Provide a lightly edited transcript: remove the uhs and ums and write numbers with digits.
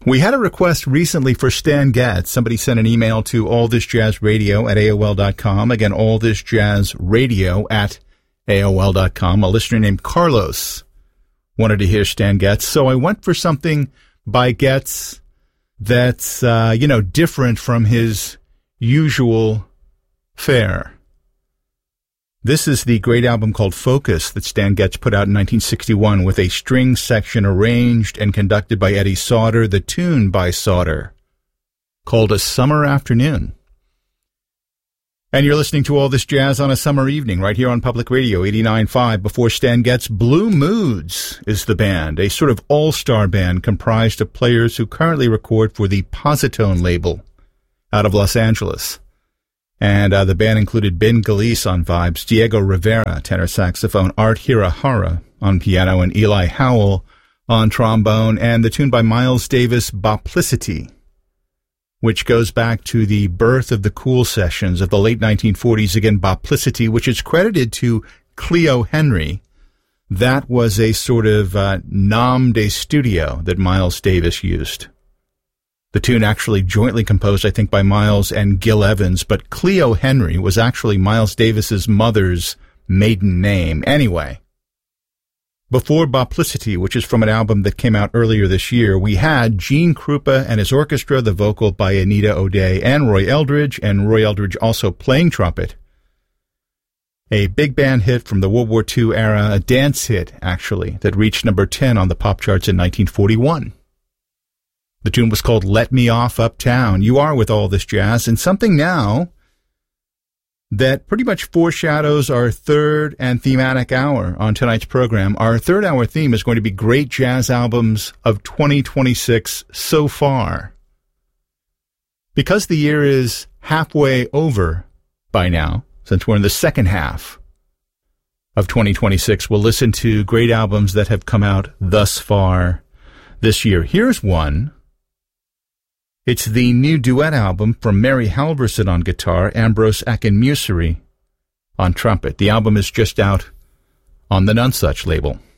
We had a request recently for Stan Getz. Somebody sent an email to allthisjazzradio@aol.com. Again, allthisjazzradio@aol.com. A listener named Carlos wanted to hear Stan Getz. So I went for something by Getz that's, different from his usual fare. This is the great album called Focus that Stan Getz put out in 1961 with a string section arranged and conducted by Eddie Sauter, the tune by Sauter, called A Summer Afternoon. And you're listening to All This Jazz on a summer evening right here on Public Radio 89.5. Before Stan Getz, Blue Moods is the band, a sort of all-star band comprised of players who currently record for the Positone label out of Los Angeles. And the band included Ben Galice on vibes, Diego Rivera, tenor saxophone, Art Hirahara on piano, and Eli Howell on trombone, and the tune by Miles Davis, Boplicity, which goes back to the birth of the Cool Sessions of the late 1940s. Again, Boplicity, which is credited to Cleo Henry. That was a sort of nom de studio that Miles Davis used. The tune actually jointly composed, I think, by Miles and Gil Evans, but Cleo Henry was actually Miles Davis's mother's maiden name. Anyway, before Boplicity, which is from an album that came out earlier this year, we had Gene Krupa and his orchestra, the vocal by Anita O'Day and Roy Eldridge also playing trumpet. A big band hit from the World War II era, a dance hit, actually, that reached number 10 on the pop charts in 1941. The tune was called Let Me Off Uptown. You are with All This Jazz, and something now that pretty much foreshadows our third and thematic hour on tonight's program. Our third hour theme is going to be great jazz albums of 2026 so far. Because the year is halfway over by now, since we're in the second half of 2026, we'll listen to great albums that have come out thus far this year. Here's one. It's the new duet album from Mary Halverson on guitar, Ambrose Akinmusire on trumpet. The album is just out on the Nonesuch label.